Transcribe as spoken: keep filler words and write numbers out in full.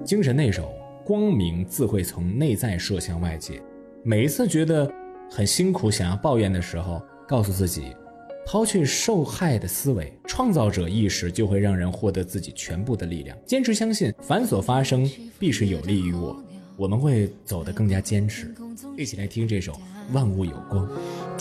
精神那首光明自会从内在射向外界。每一次觉得很辛苦想要抱怨的时候，告诉自己抛去受害的思维，创造者意识就会让人获得自己全部的力量。坚持相信凡所发生必是有利于我，我们会走得更加坚持。一起来听这首万物有光。